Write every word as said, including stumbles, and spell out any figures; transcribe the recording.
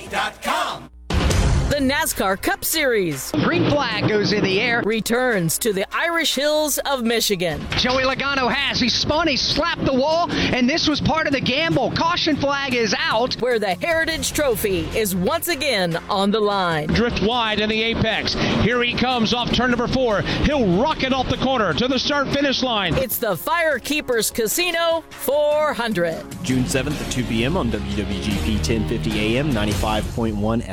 dot com. The NASCAR Cup Series Green flag goes in the air. returns to the Irish Hills of Michigan. Joey Logano has. He spun, he slapped the wall, and this was part of the gamble. Caution flag is out. Where the Heritage Trophy is once again on the line. Drift wide in the apex. Here he comes off turn number four. He'll rocket off the corner to the start-finish line. It's the Firekeepers Casino four hundred. June seventh at two p.m. on W W G P ten fifty A M, ninety-five point one